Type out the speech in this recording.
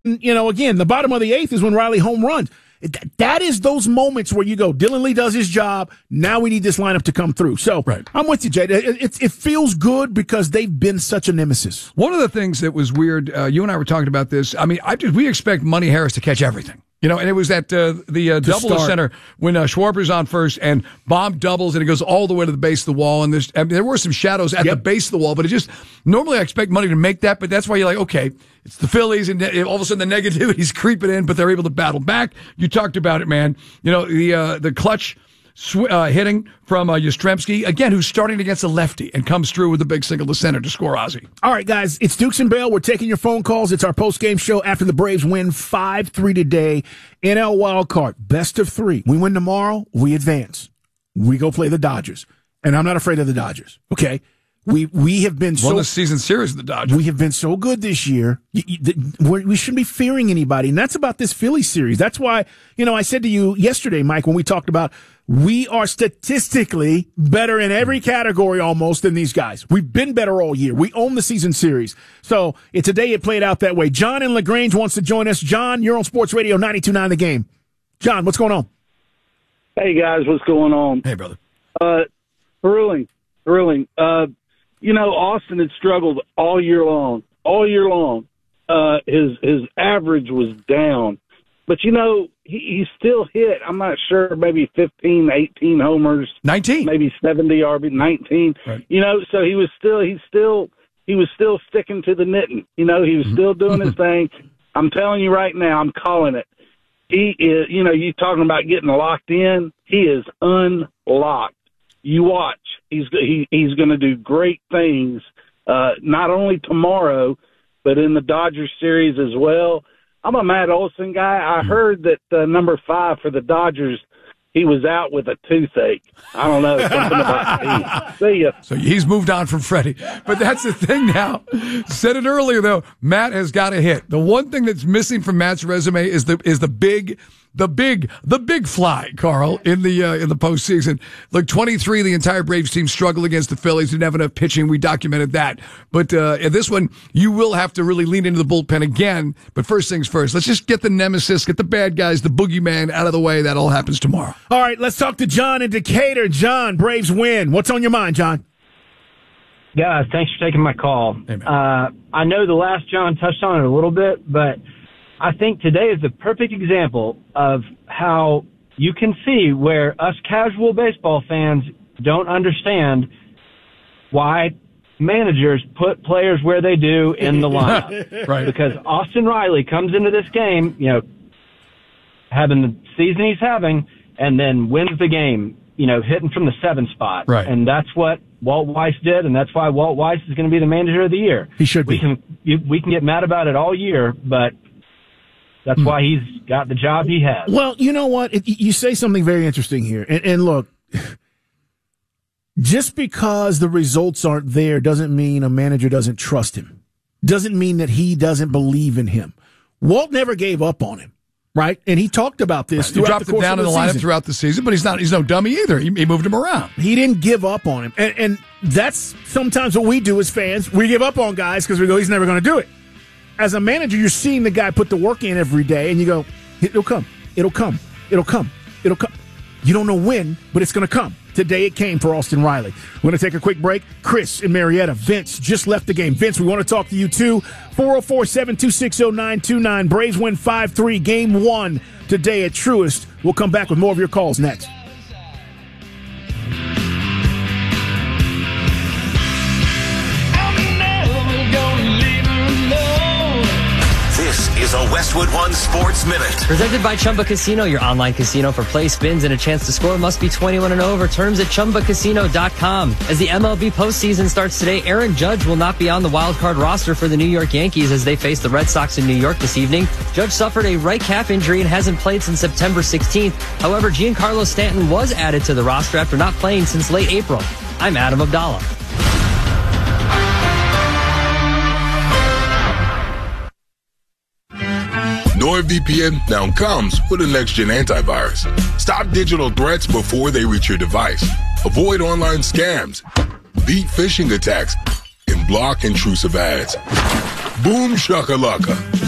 again, the bottom of the eighth is when Riley home runs. That is those moments where you go, Dylan Lee does his job. Now we need this lineup to come through. So I'm with you, Jay. It feels good because they've been such a nemesis. One of the things that was weird, you and I were talking about this. I mean, we expect Money Harris to catch everything. And it was at the double center when Schwarber's on first and Bob doubles and it goes all the way to the base of the wall. And there were some shadows at the base of the wall, but normally I expect Money to make that, but that's why you're like, okay, it's the Phillies and all of a sudden the negativity's creeping in, but they're able to battle back. You talked about it, man. The clutch hitting from Yastrzemski, again, who's starting against a lefty and comes through with a big single to center to score Ozzie. All right, guys, it's Dukes and Bell. We're taking your phone calls. It's our post-game show after the Braves win 5-3 today. NL wildcard, best of three. We win tomorrow, we advance. We go play the Dodgers. And I'm not afraid of the Dodgers, okay? We have been won the season series of the Dodgers. We have been so good this year. We shouldn't be fearing anybody, and that's about this Philly series. That's why, I said to you yesterday, Mike, when we talked about we are statistically better in every category almost than these guys. We've been better all year. We own the season series. So today it played out that way. John in LaGrange wants to join us. John, you're on Sports Radio 92.9 The Game. John, what's going on? Hey, guys, what's going on? Hey, brother. Thrilling. Austin had struggled all year long. His average was down. But, he still hit, I'm not sure, maybe 15, 18 homers. 19. Maybe 70 RB, 19. Right. So he was still sticking to the knitting. He was still doing his thing. I'm telling you right now, I'm calling it. He is, you talking about getting locked in. He is unlocked. You watch. He's going to do great things, not only tomorrow, but in the Dodgers series as well. I'm a Matt Olson guy. I heard that number 5 for the Dodgers, he was out with a toothache. I don't know, something about see ya. So he's moved on from Freddie. But that's the thing now. Said it earlier, though. Matt has got to hit. The one thing that's missing from Matt's resume is the big fly, Carl, in the postseason. Look, 23, the entire Braves team struggled against the Phillies. Didn't have enough pitching. We documented that. But in this one, you will have to really lean into the bullpen again. But first things first, let's just get the nemesis, get the bad guys, the boogeyman out of the way. That all happens tomorrow. All right, let's talk to John in Decatur. John, Braves win. What's on your mind, John? Guys, thanks for taking my call. Hey, I know the last John touched on it a little bit, but I think today is the perfect example of how you can see where us casual baseball fans don't understand why managers put players where they do in the lineup. Right. Because Austin Riley comes into this game, having the season he's having, and then wins the game, hitting from the 7th spot. Right. And that's what Walt Weiss did, and that's why Walt Weiss is going to be the manager of the year. He should be. We can get mad about it all year, but that's why he's got the job he has. Well, you know what? You say something very interesting here. And look, just because the results aren't there doesn't mean a manager doesn't trust him. Doesn't mean that he doesn't believe in him. Walt never gave up on him, right? And he talked about this throughout the course of the season. He dropped him down in the lineup throughout the season, but he's no dummy either. He moved him around. He didn't give up on him. And that's sometimes what we do as fans. We give up on guys because we go, he's never going to do it. As a manager, you're seeing the guy put the work in every day, and you go, it'll come. It'll come. It'll come. It'll come. You don't know when, but it's going to come. Today it came for Austin Riley. We're going to take a quick break. Chris in Marietta. Vince just left the game. Vince, we want to talk to you too. 404-726-0929. Braves win 5-3. Game 1 today at Truist. We'll come back with more of your calls next. This is a Westwood One Sports Minute. Presented by Chumba Casino, your online casino for play, spins, and a chance to score. Must be 21 and over. Terms at ChumbaCasino.com. As the MLB postseason starts today, Aaron Judge will not be on the wild card roster for the New York Yankees as they face the Red Sox in New York this evening. Judge suffered a right calf injury and hasn't played since September 16th. However, Giancarlo Stanton was added to the roster after not playing since late April. I'm Adam Abdallah. NordVPN now comes with a next-gen antivirus. Stop digital threats before they reach your device. Avoid online scams, beat phishing attacks, and block intrusive ads. Boom shakalaka.